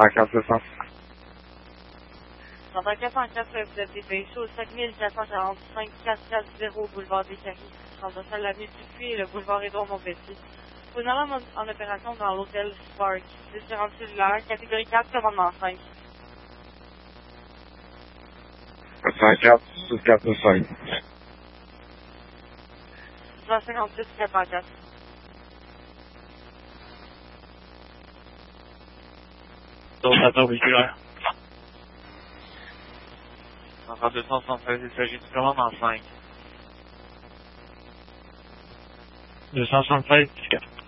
104 200. 404, vous êtes dépêché au 5445 440 boulevard des Caries, transversal l'avenue Dupuis et le boulevard Édouard-Montpetit. Vous allez en opération dans l'hôtel Spark, 1040 cellulaire, catégorie 4, commandement 5. 404 645. 256 404. Opérateur véhiculaire. 276, il s'agit du commandement 5. 276 4.